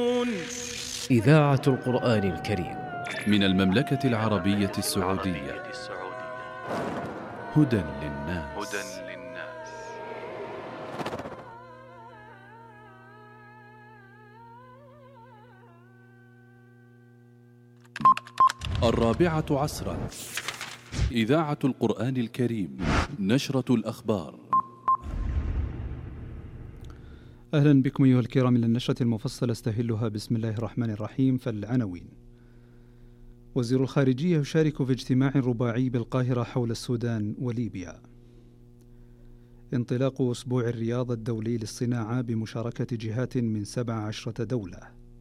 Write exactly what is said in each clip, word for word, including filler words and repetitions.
إذاعة القرآن الكريم من المملكة العربية السعودية. هدى للناس. الرابعة عصرا. إذاعة القرآن الكريم، نشرة الأخبار. أهلا بكم أيها الكرام إلى النشرة المفصلة استهلها بسم الله الرحمن الرحيم. فالعناوين: وزير الخارجية يشارك في اجتماع رباعي بالقاهرة حول السودان وليبيا. انطلاق أسبوع الرياض الدولي للصناعة بمشاركة جهات من سبع عشرة دولة.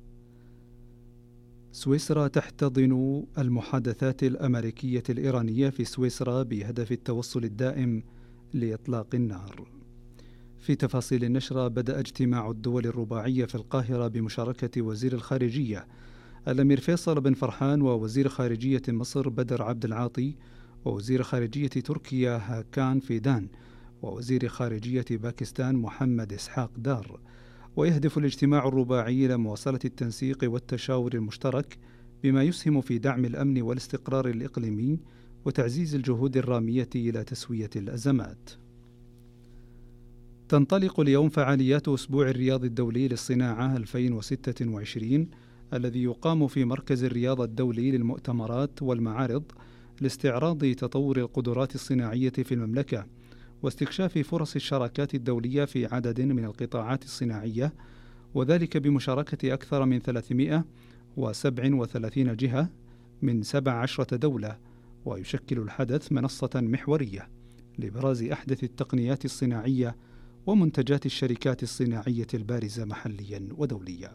سويسرا تحتضن المحادثات الأمريكية الإيرانية في سويسرا بهدف التوصل الدائم لإطلاق النار. في تفاصيل النشرة: بدأ اجتماع الدول الرباعية في القاهرة بمشاركة وزير الخارجية الأمير فيصل بن فرحان، ووزير خارجية مصر بدر عبد العاطي، ووزير خارجية تركيا هاكان فيدان، ووزير خارجية باكستان محمد إسحاق دار. ويهدف الاجتماع الرباعي إلى مواصلة التنسيق والتشاور المشترك بما يسهم في دعم الأمن والاستقرار الإقليمي وتعزيز الجهود الرامية إلى تسوية الأزمات. تنطلق اليوم فعاليات أسبوع الرياض الدولي للصناعة ألفين وستة وعشرين الذي يقام في مركز الرياض الدولي للمؤتمرات والمعارض لاستعراض تطور القدرات الصناعية في المملكة واستكشاف فرص الشراكات الدولية في عدد من القطاعات الصناعية، وذلك بمشاركة أكثر من ثلاثمائة وسبعة وثلاثين جهة من سبع عشرة دولة. ويشكل الحدث منصة محورية لإبراز أحدث التقنيات الصناعية ومنتجات الشركات الصناعية البارزة محليا ودوليا.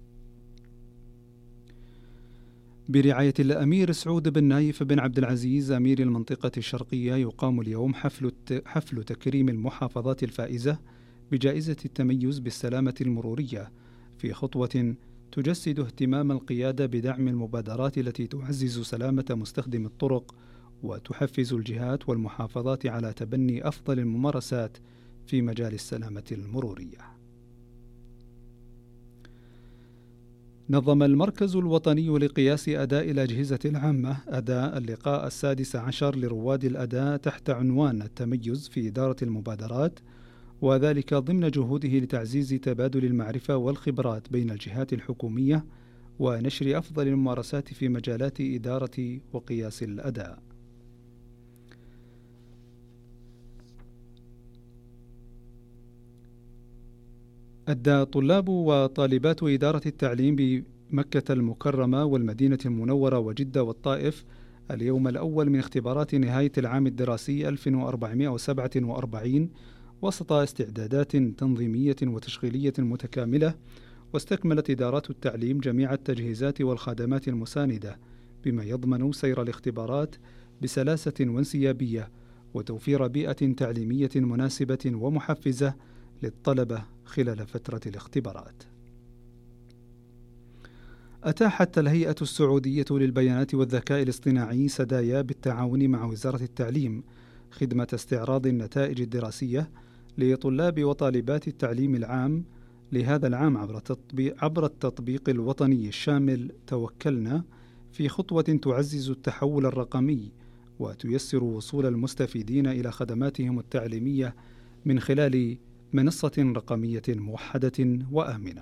برعاية الأمير سعود بن نايف بن عبد العزيز أمير المنطقة الشرقية، يقام اليوم حفل حفل تكريم المحافظات الفائزة بجائزة التميز بالسلامة المرورية، في خطوة تجسد اهتمام القيادة بدعم المبادرات التي تعزز سلامة مستخدم الطرق وتحفز الجهات والمحافظات على تبني أفضل الممارسات في مجال السلامة المرورية. نظم المركز الوطني لقياس أداء الأجهزة العامة أداء اللقاء السادس عشر لرواد الأداء تحت عنوان التميز في إدارة المبادرات، وذلك ضمن جهوده لتعزيز تبادل المعرفة والخبرات بين الجهات الحكومية ونشر أفضل الممارسات في مجالات إدارة وقياس الأداء. أدى طلاب وطالبات إدارة التعليم بمكة المكرمة والمدينة المنورة وجدة والطائف اليوم الأول من اختبارات نهاية العام الدراسي ألف وأربعمائة وسبعة وأربعين وسط استعدادات تنظيمية وتشغيلية متكاملة. واستكملت إدارات التعليم جميع التجهيزات والخدمات المساندة بما يضمن سير الاختبارات بسلاسة وانسيابية وتوفير بيئة تعليمية مناسبة ومحفزة للطلبة خلال فترة الاختبارات. أتاحت الهيئة السعودية للبيانات والذكاء الاصطناعي سدايا بالتعاون مع وزارة التعليم خدمة استعراض النتائج الدراسية لطلاب وطالبات التعليم العام لهذا العام عبر التطبيق, عبر التطبيق الوطني الشامل توكلنا، في خطوة تعزز التحول الرقمي وتيسر وصول المستفيدين إلى خدماتهم التعليمية من خلال منصة رقمية موحدة وآمنة.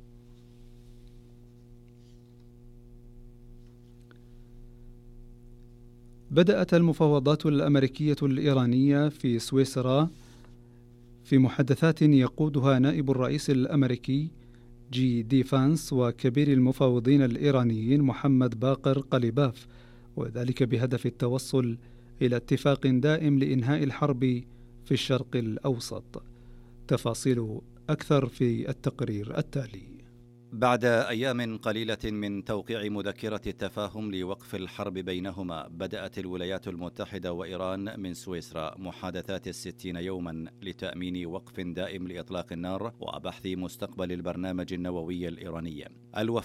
بدأت المفاوضات الأمريكية الإيرانية في سويسرا في محادثات يقودها نائب الرئيس الأمريكي جي دي فانس وكبير المفاوضين الإيرانيين محمد باقر قليباف، وذلك بهدف التوصل إلى اتفاق دائم لإنهاء الحرب في الشرق الأوسط. تفاصيل أكثر في التقرير التالي. بعد أيام قليلة من توقيع مذكرة التفاهم لوقف الحرب بينهما، بدأت الولايات المتحدة وإيران من سويسرا محادثات الستين يوما لتأمين وقف دائم لإطلاق النار وبحث مستقبل البرنامج النووي الإيراني. الوفد